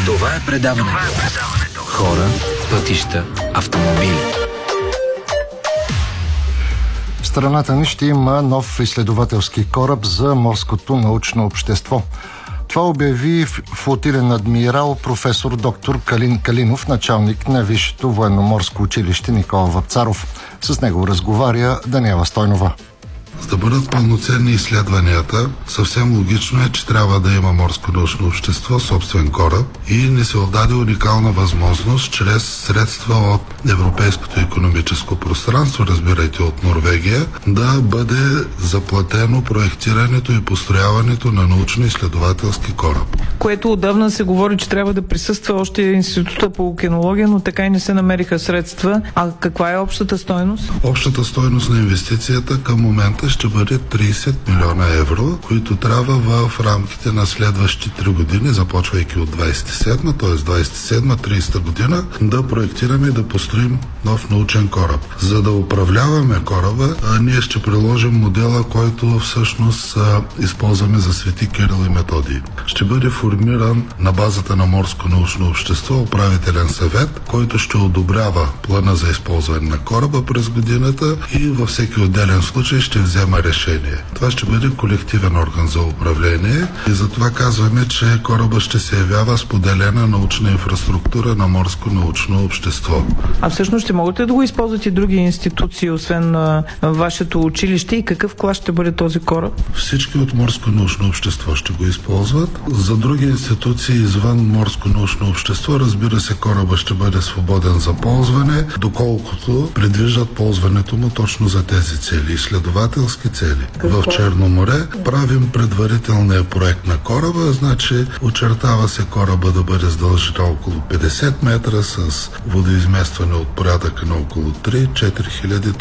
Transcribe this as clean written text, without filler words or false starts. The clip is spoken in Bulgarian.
Това е предаването. Хора, пътища, автомобили. В страната ни ще има нов изследователски кораб за морското научно общество. Това обяви флотилен адмирал професор доктор Калин Калинов, началник на Висшето военноморско училище Никола Вапцаров. С него разговаря Даниела Стойнова. За да бъдат пълноценни изследванията, съвсем логично е, че трябва да има морско научно общество, собствен кораб, и ни се отдаде уникална възможност чрез средства от Европейското икономическо пространство, разбирайте от Норвегия, да бъде заплатено проектирането и построяването на научно-изследователски кораб. Което отдавна се говори, че трябва да присъства още Института по океанология, но така и не се намериха средства. А каква е общата стойност? Общата стойност на инвестицията към момента ще бъде 30 милиона евро, които трябва в рамките на следващите 3 години, започвайки от 27, т.е. 27-30 година, да проектираме и да построим нов научен кораб. За да управляваме кораба, ние ще приложим модела, който всъщност използваме за Свети Кирил и Методий. Ще бъде формиран на базата на Морско научно общество управителен съвет, който ще одобрява плана за използване на кораба през годината и във всеки отделен случай ще взема решение. Това ще бъде колективен орган за управление и затова казваме, че кораба ще се явява споделена научна инфраструктура на Морско научно общество. А всъщност ще могат ли да го използват и други институции, освен вашето училище, и какъв клас ще бъде този кораб? Всички от Морско научно общество ще го използват. За други институции извън Морско научно общество, разбира се, кораба ще бъде свободен за ползване, доколкото предвиждат ползването му точно за тези цели, изследователски цели. В Черно море правим предварителния проект на кораба, значи очертава се кораба да бъде с дължина около 50 метра, с водоизместване от порядъка на около 3-4 хиляди